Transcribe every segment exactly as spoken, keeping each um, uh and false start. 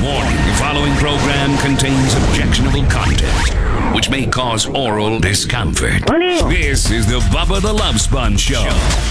Warning, the following program contains objectionable content, which may cause oral discomfort. This is the Bubba the Love Sponge Show.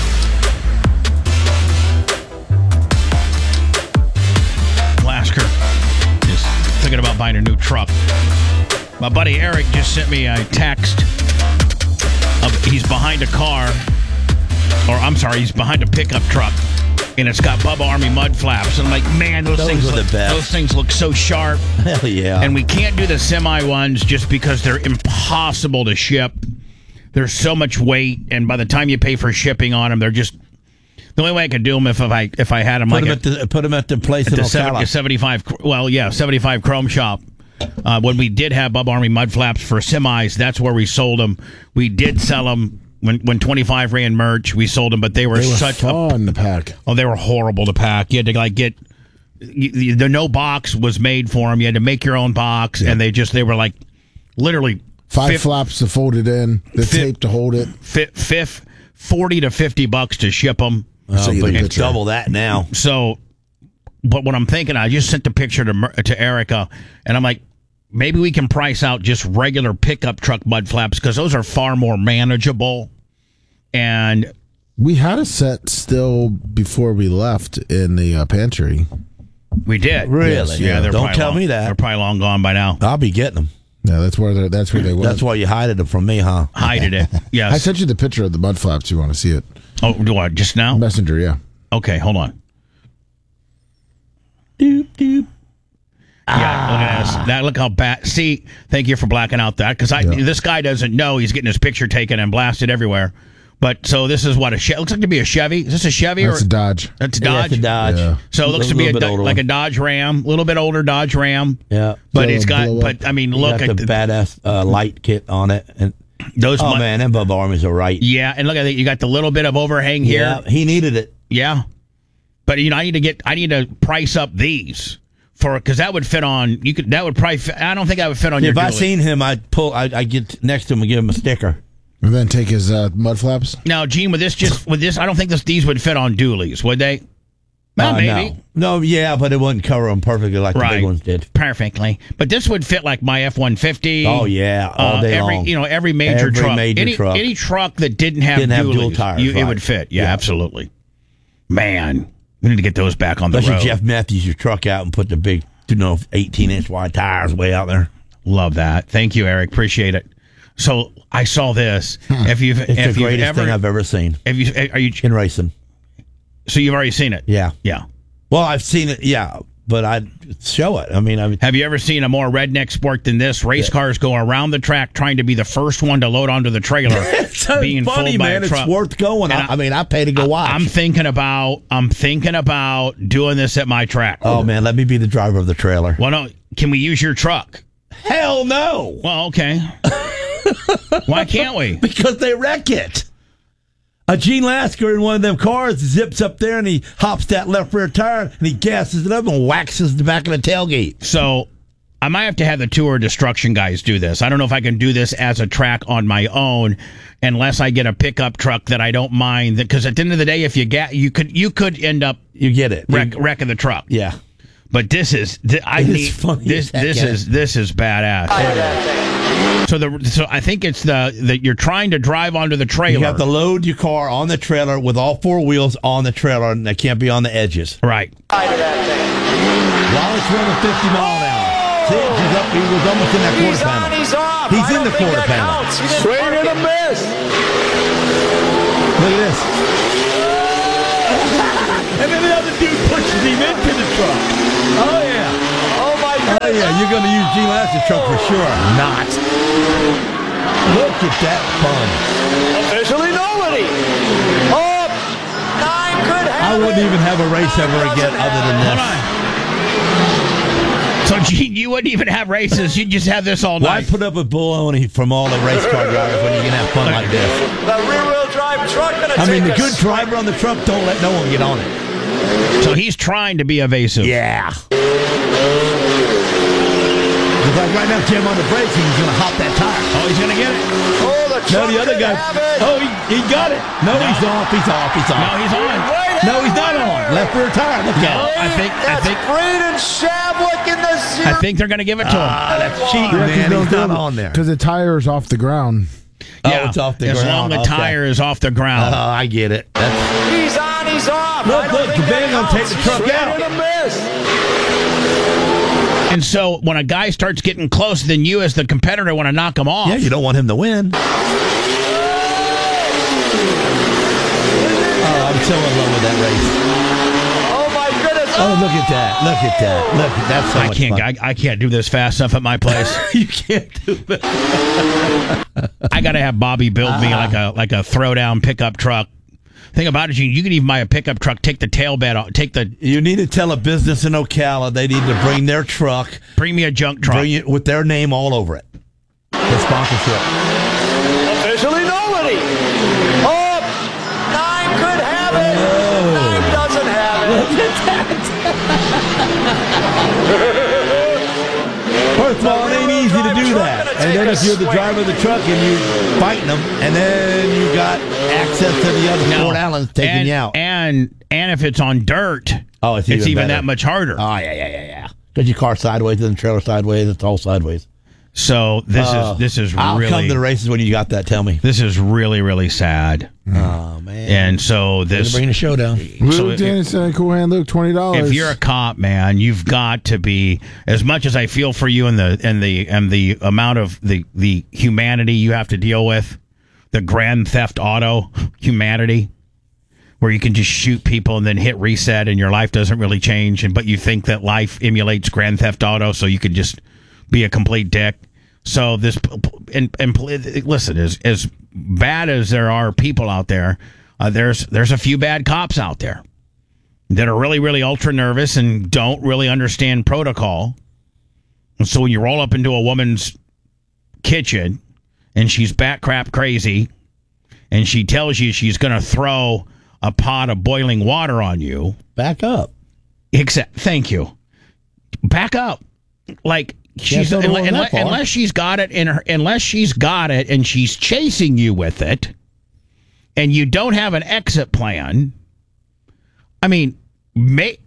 Lasker is thinking about buying a new truck. My buddy Eric just sent me a text. Of, he's behind a car, or I'm sorry, he's behind a pickup truck, and it's got Bubba Army mud flaps. And I'm like, man, those, those things are look, the best. those things look so sharp. Hell yeah! And we can't do the semi ones just because they're impossible to ship. There's so much weight, and by the time you pay for shipping on them, they're just. The only way I could do them if, if I if I had them put like them a, at the put them at the place at in the Ocala. seventy-five. Well, yeah, seventy-five Chrome Shop. Uh, when we did have Bubba Army mud flaps for semis, that's where we sold them. We did sell them when when twenty-five ran merch. We sold them, but they were, They were such fun a to pack. oh, they were horrible to pack. You had to like get you, the no box was made for them. You had to make your own box, Yeah. and they just they were like literally Five fif- flaps to fold it in, the Fif- tape to hold it. fif- fif- forty to fifty bucks to ship them. So Oh, you but the it's picture. double that now. So, but what I'm thinking, I just sent the picture to Mer- to Erica, and I'm like, maybe we can price out just regular pickup truck mud flaps because those are far more manageable. And We had a set still before we left in the uh, pantry. we did, Really? Yes, yeah. Yeah. They're Don't probably tell long- me that. They're probably long gone by now. I'll be getting them. Yeah, that's where they're, that's where they went. That's why you hided them from me, huh? Hided it. Yes. I sent you the picture of the mud flaps. You want to see it? Oh, do I just now? Messenger, yeah. Okay, hold on. Doop doop. Yeah, look at this. That look how bad. See, thank you for blacking out that because I Yeah. this guy doesn't know he's getting his picture taken and blasted everywhere. But so this is what a Chevy looks like to be a Chevy. Is this a Chevy That's or a Dodge. that's a Yeah, Dodge? it's a Dodge. Yeah. So it looks to be a, little bit Do- older like a one. Dodge Ram, a little bit older Dodge Ram. Yeah. But So it's it'll got. blow up. But I mean, You look got at the the, badass uh, light kit on it, and those. oh mu- man, them Bubba Armies are right. Yeah, and look at it. You got the little bit of overhang here. Yeah, he needed it. Yeah, but you know, I need to get. I need to price up these for because that would fit on. You could. That would probably. Fit, I don't think that would fit on your. If I dually. seen him, I'd pull. I I get next to him and give him a sticker. And then take his uh, mud flaps. Now, Gene, with this, just with this, I don't think this, these would fit on dualies, would they? Well, Uh, maybe. No. no, yeah, but it wouldn't cover them perfectly like the Right. big ones did. Perfectly, but this would fit like my F one fifty. Oh yeah, all Uh, day every long. you know every major Every truck, major any truck. any truck that didn't have Didn't have dualies, dual tires, you, it right. would fit. Yeah, Yeah. absolutely. Man, we need to get those back on the Especially road. Jeff Matthews, your truck out and put the big, you know, eighteen inch wide tires way out there. Love that. Thank you, Eric. Appreciate it. So I saw this. If you've It's if the you've greatest ever, thing I've ever seen if you are you in racing. so you've already seen it. Yeah. Yeah. Well, I've seen it. Yeah, but I'd show it. I mean, I Have you ever seen a more redneck sport than this? Race cars go around the track trying to be the first one to load onto the trailer. it's so being funny, fooled by man. a It's truck. worth going. And I, I mean, I pay to go watch. I'm thinking about I'm thinking about doing this at my track. oh man, let me be the driver of the trailer. Well, no, can we use your truck? Hell no, Well, okay. Why can't we? because they wreck it. A Gene Lasker in one of them cars zips up there and he hops that left rear tire and he gasses it up and waxes the back of the tailgate. So I might have to have the tour destruction guys do this. I don't know if I can do this as a track on my own, unless I get a pickup truck that I don't mind. Because at the end of the day, if you get, you could you could end up You get it? wreck, wrecking the truck. Yeah. But this is th- I It is need funny this as heck, this yeah. is this is badass. So the so I think it's the that you're trying to drive onto the trailer. You have to load your car on the trailer with all four wheels on the trailer, and they can't be on the edges. Right. While it's running fifty mile an hour. See, he's up. He was almost in that quarter He's panel. on, he's off. He's I in don't the think quarter that panel. counts. He didn't Swing park and a it. miss. Look at this. And then the other dude pushes him into the truck. Oh yeah. Oh my God. Oh yeah. You're gonna use Gene Lasseter's truck for sure. Not. Look at that fun. Officially nobody. Oh, nine could have I wouldn't it. even have a race Nine ever again doesn't other than have Hold this. on. So Gene, you wouldn't even have races. You'd just have this all Why night. put up with baloney from all the race car drivers when you can have fun like this? The rear-wheel drive truck gonna I mean, take the a good driver on the truck don't let no one get on it. So he's trying to be evasive. Yeah. It's like right now, Jim on the brakes, and he's going to hop that tire. Oh, he's gonna get it. Oh, the No, truck the other could guy. have it. Oh, he, he got it. No, he's off. He's off. He's No, off. he's on. Wait No, he's not on. Left rear tire. Look No, at it. I think I That's think Green and Shablik in the zero. I think they're going to give it to him. Ah, that's cheating, man. He's not on there. Because the tire is off the ground. Oh, Yeah, it's off the as ground. long as the Okay. tire is off the Oh, ground. I get it. That's, He's on, he's off. Look, I don't look, think Cabana that gonna take the counts. truck Swing out. and a miss. And so when a guy starts getting close, then you as the competitor want to knock him off. yeah, you don't want him to win. Oh, I'm so in love with that race. Oh, my goodness. Oh, look at that. Look at that. Look at that. So I much can't. fun. I, I can't do this fast enough at my place. You can't do that. I got to have Bobby build me like a like a throwdown pickup truck. Thing about it, you you can even buy a pickup truck, take the tail bed off, take the You need to tell a business in Ocala they need to bring their truck, bring me a junk truck. bring it with their name all over it. The sponsorship. Officially nobody. Oh, nine could have it. Nine doesn't have it. First of all, it ain't easy to do that. And then if you're the driver of the truck and you're fighting them, and then you got access to the other No. Fort Allen's taking and, you out. And and if it's on dirt, Oh, it's it's even even better. that much harder. Oh, yeah, yeah, yeah, yeah. Because your car sideways and the trailer sideways. It's all sideways. So this Oh, is this is I'll really come to the races when you got that. Tell me. this is really really sad. Oh, man. And so They're this bringing the show down. Luke So if- Dennison, cool hand Luke, twenty dollars. if you're a cop, man, you've got to be, as much as I feel for you and the and the and the amount of the the humanity you have to deal with, the Grand Theft Auto humanity, where you can just shoot people and then hit reset and your life doesn't really change, and but you think that life emulates Grand Theft Auto, so you can just be a complete dick. So this and and listen, as as bad as there are people out there, uh, there's there's a few bad cops out there that are really, really ultra nervous and don't really understand protocol. And so when you roll up into a woman's kitchen and she's bat crap crazy and she tells you she's going to throw a pot of boiling water on you. Back up. Except, thank you. Back up. Like, she's don't go unless, that unless, far. unless she's got it in her, unless she's got it and she's chasing you with it and you don't have an exit plan. I mean, may,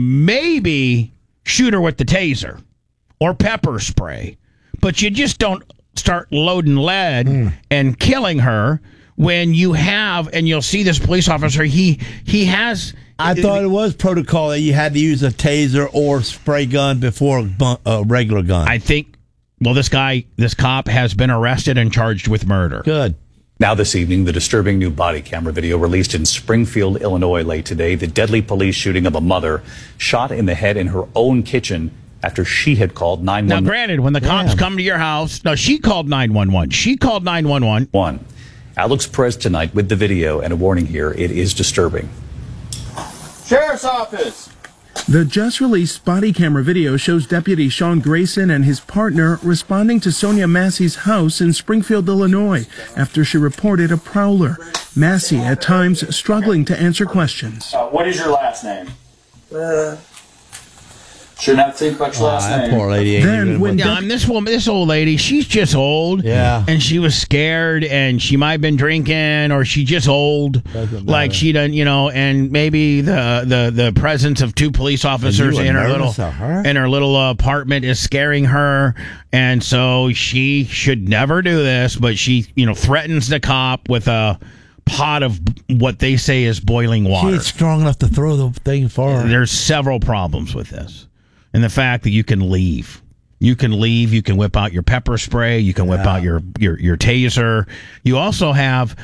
maybe shoot her with the taser or pepper spray, but you just don't start loading lead Mm. and killing her when you have, and you'll see this police officer, he he has... I thought it was protocol that you had to use a taser or spray gun before a, bu- a regular gun. I think, well, this guy, this cop has been arrested and charged with murder. Good. Now this evening, the disturbing new body camera video released in Springfield, Illinois late today. The deadly police shooting of a mother shot in the head in her own kitchen after she had called nine Now, one granted, when the cops Yeah. come to your house, no, she called nine one one. She called nine one one. one. Alex Perez tonight with the video and a warning here. It is disturbing. Sheriff's Office. The just-released body camera video shows Deputy Sean Grayson and his partner responding to Sonia Massey's house in Springfield, Illinois, after she reported a prowler. Massey, at times, struggling to answer questions. Uh, what is your last name? Uh, Should not think about your Ah, last that name. poor lady ain't Then even when with- Yeah, I'm this woman, this old lady, she's just old. Yeah. And she was scared and she might have been drinking or she just old. Doesn't Like matter. she done, you know, and maybe the, the, the presence of two police officers were in her little nervous of her? in her little uh, apartment is scaring her. And so she should never do this, but she, you know, threatens the cop with a pot of what they say is boiling She water. ain't strong enough to throw the thing far. There's several problems with this. And the fact that you can leave. You can leave, you can whip out your pepper spray, you can whip Yeah. out your, your, your taser. You also have,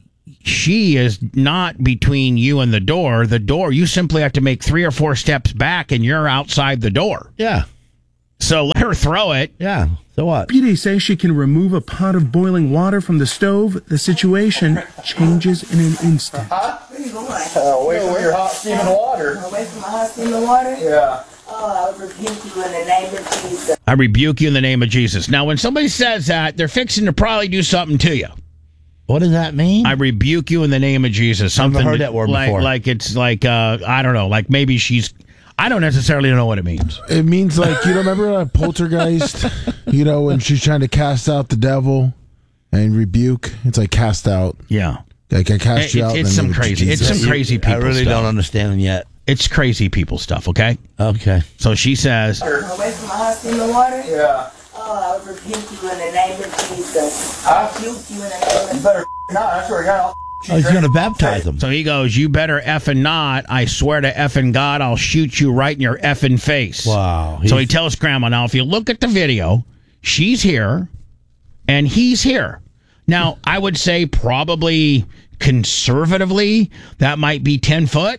she is not between you and the door. The door, you simply have to make three or four steps back and you're outside the door. Yeah. So let her throw it. Yeah. So what? Deputies say she can remove a pot of boiling water from the stove. The situation changes in an instant. Uh, away from your hot steaming water. Away from my hot steaming water? Yeah. Oh, I rebuke you in the name of Jesus. I rebuke you in the name of Jesus. Now, when somebody says that, they're fixing to probably do something to you. What does that mean? I rebuke you in the name of Jesus. Something heard that word like, before. Like it's like uh, I don't know. Like maybe she's. I don't necessarily know what it means. It means like, you remember a poltergeist, you know, when she's trying to cast out the devil and rebuke? It's like cast out. Yeah. Like I cast It- you out. it's in the some name of crazy- it's Jesus. some crazy people I really stuff. don't understand them yet. It's crazy people stuff, okay? Okay. So she says, Away from my house in the water? Yeah. Oh, I rebuke you in the name of Jesus. Huh? I rebuke you in the name of You better not. I swear to God, I'll Oh, he's going to baptize them. so he goes, you better effing not. I swear to effing God, I'll shoot you right in your effing face. Wow. So he He's- tells Grandma, now, if you look at the video, she's here and he's here. Now, I would say probably conservatively, that might be ten foot.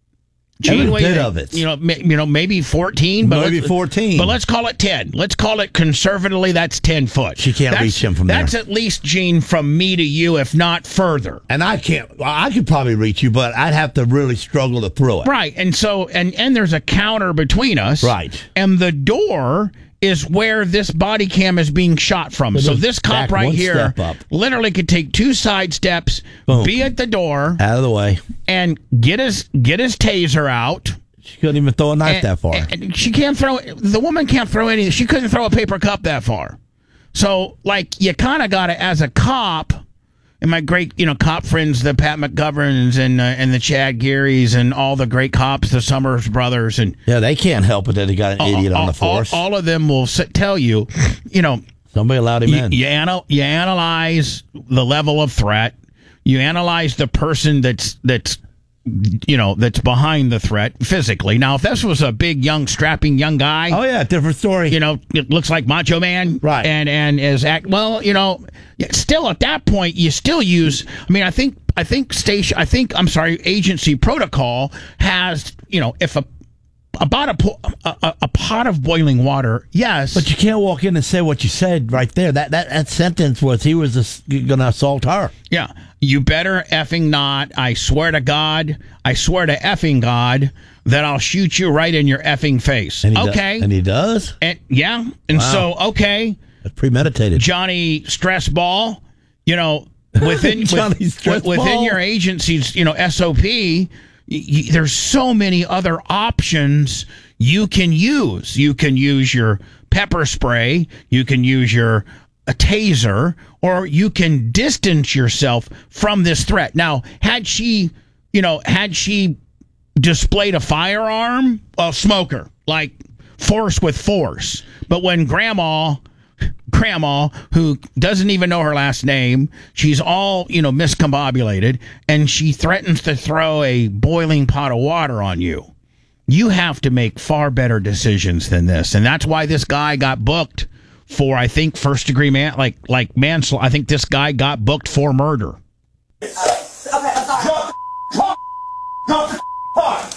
Every Gene, what do you bit think? of it. You know, ma- you know, maybe fourteen. But Maybe let's- fourteen. But let's call it ten. Let's call it conservatively, that's ten foot. She can't That's- reach him from That's there. at least, Gene, from me to you, if not further. And I can't, well, I could probably reach you, but I'd have to really struggle to throw it. Right. And so, and, and there's a counter between us. Right. And the door is where this body cam is being shot from. So So just this cop back right one here step up. literally could take two side steps, Boom. be at the door, Out of the way. and get his get his taser out. She couldn't even throw a knife And- that far. and she can't throw. The woman can't throw anything. She couldn't throw a paper cup that far. So, like, you kind of got to, as a cop, and my great, you know, cop friends, the Pat McGoverns and uh, and the Chad Gearys and all the great cops, the Summers brothers, and yeah, they can't help it that they got an idiot on the all, force. all of them will s- tell you, you know, Somebody allowed him you, in. you, anal- you analyze the level of threat. You analyze the person that's that's you know that's behind the threat physically. Now, if this was a big, young, strapping young guy, Oh, yeah, different story. you know, it looks like Macho Man, Right. And and is act well, you know, still at that point, you still use. I mean, I think I think station. I think I'm sorry, agency protocol has, you know, if a about a, po- a, a, a pot of boiling water, yes, But you can't walk in and say what you said right there. That that, that sentence was he was going to assault her. yeah, you better effing not. I swear to God, I swear to effing God that I'll shoot you right in your effing face. And he do- Okay, and he does? and yeah, and Wow. so okay. That's premeditated. Johnny Stress Ball, you know, within Johnny with- Stress within Ball. your agency's, you know, S O P, y- y- there's so many other options you can use. You can use your pepper spray, you can use your a taser, or you can distance yourself from this threat. Now, had she, you know, had she displayed a firearm, a smoker, like force with force. But when grandma, grandma, who doesn't even know her last name, she's all, you know, miscombobulated, and she threatens to throw a boiling pot of water on you, you have to make far better decisions than this. And that's why this guy got booked for, I think, first degree man, like, like manslaughter. I think this guy got booked for murder. Okay, I'm sorry. Drop the drop, drop the pot.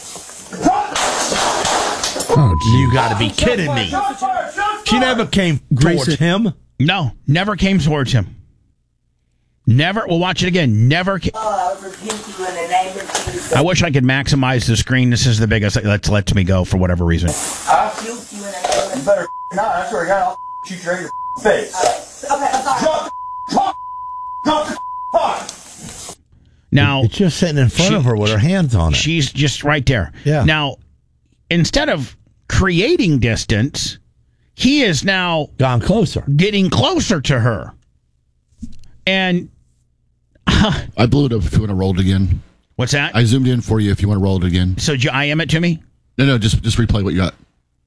Drop Oh, gee. You got to be kidding me. Shots fired, shots She fired. never came Grayson- towards him. No, never came towards him. Never. We'll watch it again. Never. Ca- Oh, I rebuke you in the name of Jesus. I wish I could maximize the screen. This is the biggest. Let's let me go for whatever reason. I rebuke you in the name of You better not. I swear to God, I'll shoot you right in your face. Okay, I'm sorry. Drop the drop, drop the pot. Now It's just sitting in front She- of her with her hands on it. she's just right there. Yeah. Now, instead of creating distance, he is now Gone closer. getting closer to her. And I blew it up if you want to roll it again. what's that? I zoomed in for you if you want to roll it again. so did you I am it to me? No, no, just just replay what you got.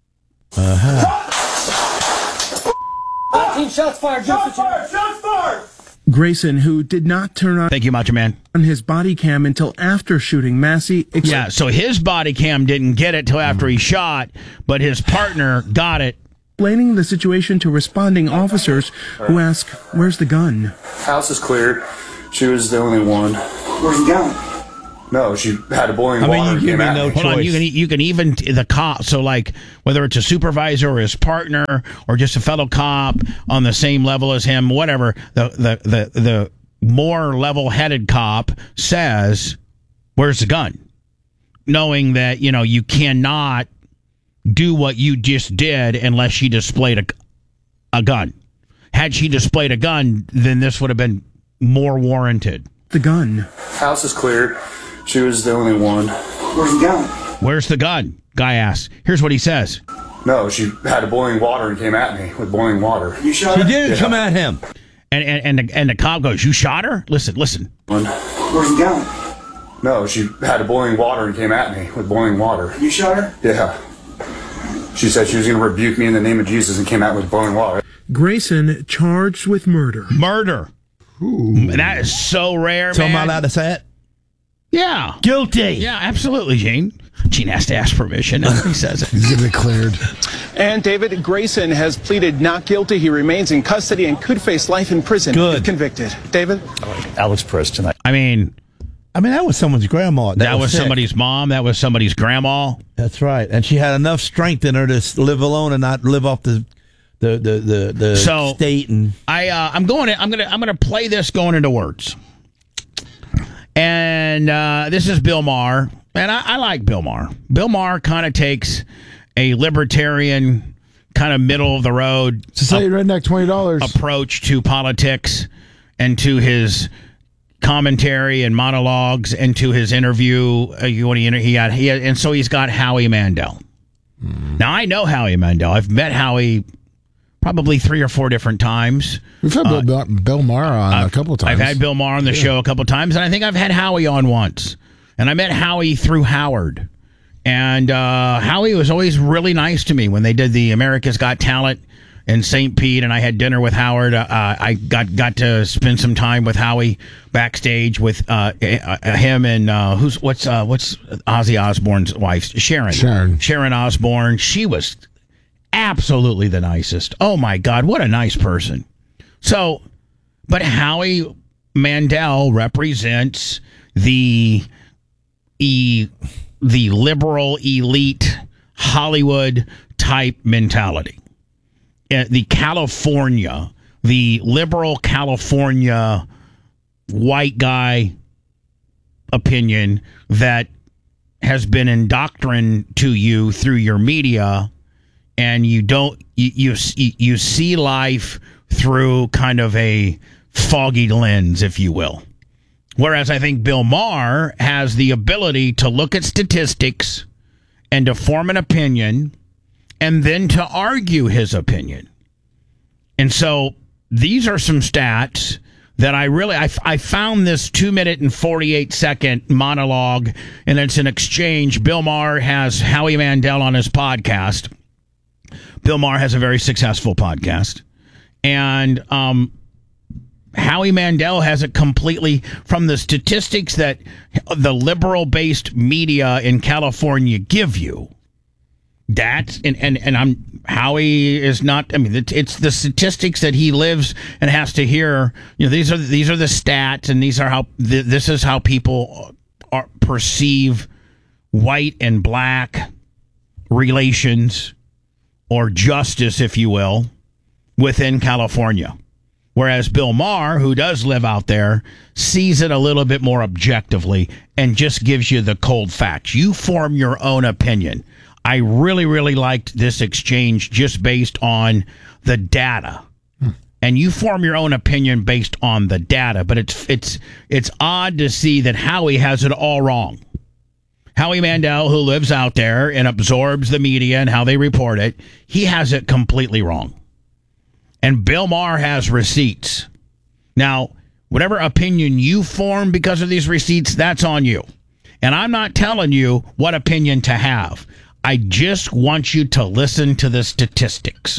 fourteen shots fired. Shots fired. Shots fired. Grayson, who did not turn on Thank you, Macho Man. his body cam until after shooting Massey, ex- Yeah. So his body cam didn't get it till after he shot, but his partner got it. explaining the situation to responding officers who ask, "Where's the gun?" House is cleared. She was the only one. Where's he going? No, she had a boiling I mean, water you and give came me at no me. Hold on, you choice. can you can even the cop. So like whether it's a supervisor or his partner or just a fellow cop on the same level as him, whatever. The the the the more level-headed cop says, "Where's the gun?" Knowing that you know you cannot do what you just did unless she displayed a a gun. Had she displayed a gun, then this would have been more warranted. The gun. House is cleared. She was the only one. Where's he going? Where's the gun? Guy asks. Here's what he says. No, she had a boiling water and came at me with boiling water. You sure? She didn't Yeah. come at him. And and and the, and the cop goes, "You shot her?" Listen, listen. Where's he going? No, she had boiling water and came at me with boiling water. You shot her? Yeah. She said she was going to rebuke me in the name of Jesus and came out with boiling water. Grayson charged with murder. Murder. Ooh. That is so rare, so man. am I allowed to say it? Yeah. Guilty. Yeah, absolutely, Gene. Gene has to ask permission, and he says it. He's getting it cleared. And David Grayson has pleaded not guilty. He remains in custody and could face life in prison Good. if convicted. David? Alex Perez tonight. I mean... I mean, that was someone's grandma. That, That was, was sick. somebody's mom. That was somebody's grandma. That's right. And she had enough strength in her to live alone and not live off the the the the, the so, state. And I uh, I'm going to I'm gonna I'm gonna play this going into words. And uh, this is Bill Maher, and I, I like Bill Maher. Bill Maher kind of takes a libertarian, kind of middle of the road Society Redneck twenty dollars approach to politics and to his commentary and monologues and to his interview. Uh, you when he, he had he had, and so he's got Howie Mandel. Mm. Now I know Howie Mandel. I've met Howie probably three or four different times. We've had uh, Bill, Bill Maher on I've, a couple of times. I've had Bill Maher on the yeah. show a couple of times, and I think I've had Howie on once. And I met Howie through Howard. And uh, Howie was always really nice to me when they did the America's Got Talent in Saint Pete, and I had dinner with Howard. Uh, I got got to spend some time with Howie backstage with uh, him and uh, who's what's uh, what's Ozzy Osbourne's wife, Sharon. Sharon. Sharon Osbourne. She was absolutely the nicest. Oh my God, what a nice person. So, but Howie Mandel represents the e the liberal elite Hollywood type mentality. Uh, the California, the liberal California white guy opinion that has been indoctrined to you through your media, and you don't you you, you see life through kind of a foggy lens, if you will. Whereas I think Bill Maher has the ability to look at statistics and to form an opinion and then to argue his opinion. And so these are some stats that I really, I, I found this two minute and forty-eight second monologue, and it's an exchange. Bill Maher has Howie Mandel on his podcast. Bill Maher has a very successful podcast. And um, Howie Mandel has it completely from the statistics that the liberal-based media in California give you. That and, and and I'm Howie is not. I mean, it's, it's the statistics that he lives and has to hear. You know, these are these are the stats, and these are how th- this is how people are, perceive white and black relations or justice, if you will, within California. Whereas Bill Maher, who does live out there, sees it a little bit more objectively and just gives you the cold facts. You form your own opinion. I really, really liked this exchange just based on the data. Hmm. And you form your own opinion based on the data. But it's it's it's odd to see that Howie has it all wrong. Howie Mandel, who lives out there and absorbs the media and how they report it, he has it completely wrong. And Bill Maher has receipts. Now, whatever opinion you form because of these receipts, that's on you. And I'm not telling you what opinion to have. I just want you to listen to the statistics.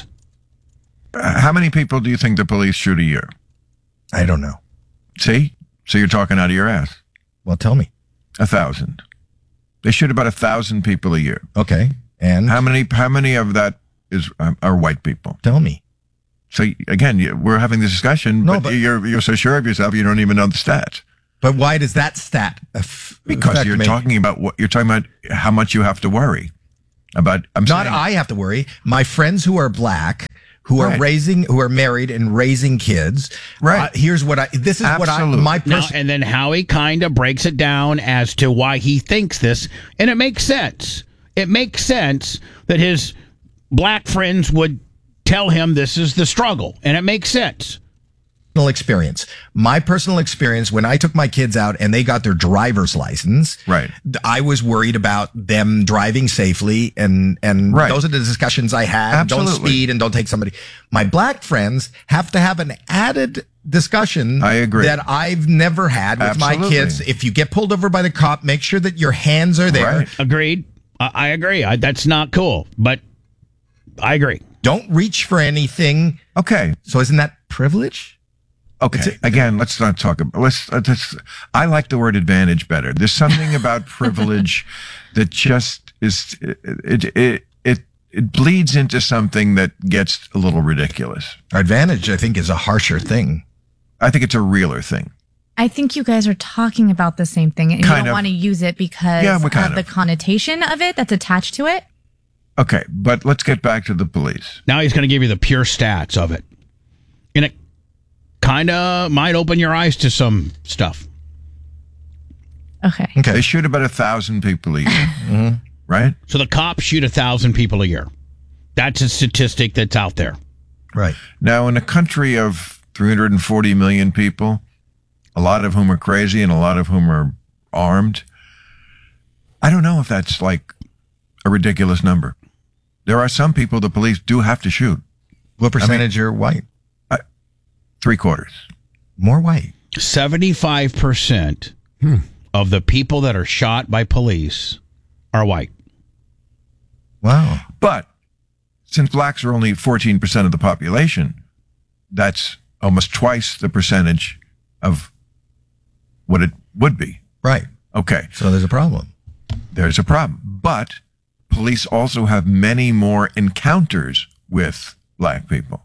Uh, how many people do you think the police shoot a year? I don't know. See? So you're talking out of your ass. Well, tell me. A thousand. They shoot about a thousand people a year. Okay. And? How many How many of that is um, are white people? Tell me. So, again, you, we're having this discussion, no, but, but you're you're so sure of yourself you don't even know the stats. But why does that stat f- Because you're me? talking about what you're talking about how much you have to worry. About I'm not saying, I have to worry. My friends who are black, who right. are raising, who are married and raising kids. Right. Uh, here's what I. This is Absolutely. what I. My now, person. and then Howie kind of breaks it down as to why he thinks this, and it makes sense. It makes sense that his black friends would tell him this is the struggle, and it makes sense. experience. My personal experience, when I took my kids out and they got their driver's license, right, I was worried about them driving safely, and and right. those are the discussions I had. Absolutely. Don't speed and don't take somebody. My black friends have to have an added discussion I agree. that I've never had with Absolutely. my kids. If you get pulled over by the cop, make sure that your hands are there. Right. Agreed. I, I agree. I, that's not cool, but I agree. Don't reach for anything. Okay. So isn't that privilege? Okay. Again, let's not talk about. Let's. Uh, let's I like the word advantage better. There's something about privilege that just is. It it it it bleeds into something that gets a little ridiculous. Advantage, I think, is a harsher thing. I think it's a realer thing. I think you guys are talking about the same thing, and Kind you don't of. want to use it because Yeah, we're of kind the of. connotation of it that's attached to it. Okay, but let's get back to the police. Now he's going to give you the pure stats of it. And it kind of might open your eyes to some stuff. Okay. Okay. They shoot about a thousand people a year, mm-hmm. right? So the cops shoot a thousand people a year. That's a statistic that's out there. Right. Now, in a country of three hundred forty million people, a lot of whom are crazy and a lot of whom are armed, I don't know if that's like a ridiculous number. There are some people the police do have to shoot. What percentage I mean, are white? Uh, three quarters. More white. seventy-five percent hmm. of the people that are shot by police are white. Wow. But since blacks are only fourteen percent of the population, that's almost twice the percentage of what it would be. Right. Okay. So there's a problem. There's a problem. But police also have many more encounters with black people.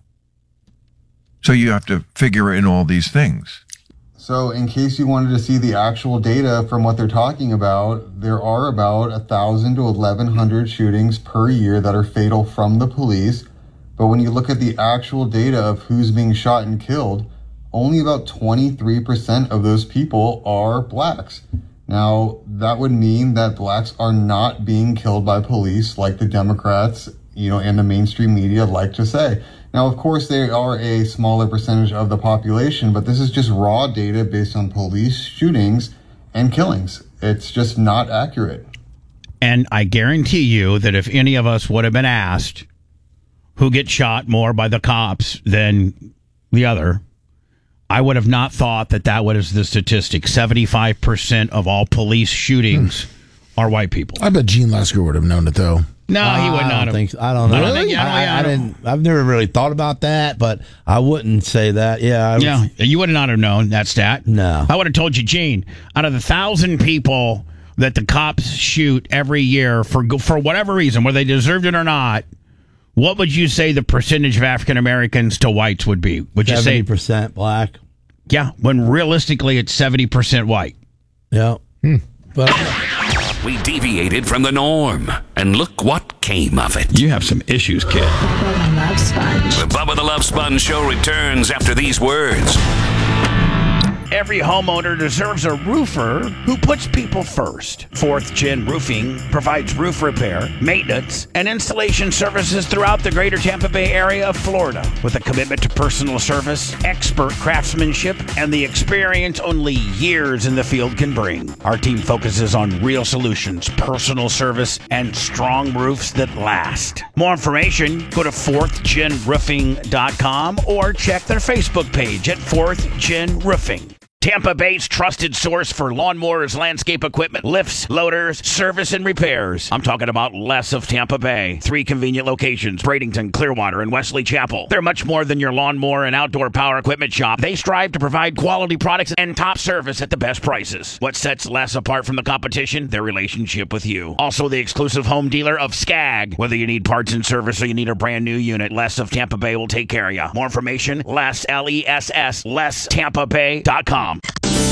So you have to figure in all these things. So in case you wanted to see the actual data from what they're talking about, there are about one thousand to eleven hundred shootings per year that are fatal from the police. But when you look at the actual data of who's being shot and killed, only about twenty-three percent of those people are blacks. Now, that would mean that blacks are not being killed by police like the Democrats, you know, and the mainstream media like to say. Now, of course, they are a smaller percentage of the population, but this is just raw data based on police shootings and killings. It's just not accurate. And I guarantee you that if any of us would have been asked who gets shot more by the cops than the other, I would have not thought that that was the statistic. seventy-five percent of all police shootings hmm. are white people. I bet Gene Lasker would have known it, though. No, he would I not don't have. think so. I don't know. I don't think- I don't- I, yeah, I I don't- didn't. I've never really thought about that, but I wouldn't say that. Yeah, I would, Yeah, you would not have known that stat. No. I would have told you, Gene, out of the thousand people that the cops shoot every year for for whatever reason, whether they deserved it or not, what would you say the percentage of African Americans to whites would be? Would you seventy say? percent black. Yeah, when realistically it's seventy percent white. Yeah. Hmm. But We deviated from the norm, and look what came of it. You have some issues, kid. Love Sponge. The Bubba the Love Sponge show returns after these words. Every homeowner deserves a roofer who puts people first. Fourth Gen Roofing provides roof repair, maintenance, and installation services throughout the greater Tampa Bay area of Florida with a commitment to personal service, expert craftsmanship, and the experience only years in the field can bring. Our team focuses on real solutions, personal service, and strong roofs that last. More information, go to fourth gen roofing dot com or check their Facebook page at fourth gen roofing. Tampa Bay's trusted source for lawnmowers, landscape equipment, lifts, loaders, service, and repairs. I'm talking about Les of Tampa Bay. Three convenient locations, Bradenton, Clearwater, and Wesley Chapel. They're much more than your lawnmower and outdoor power equipment shop. They strive to provide quality products and top service at the best prices. What sets Les apart from the competition? Their relationship with you. Also the exclusive home dealer of Skag. Whether you need parts and service or you need a brand new unit, Les of Tampa Bay will take care of you. More information, Les, L E S S, les tampa bay dot com.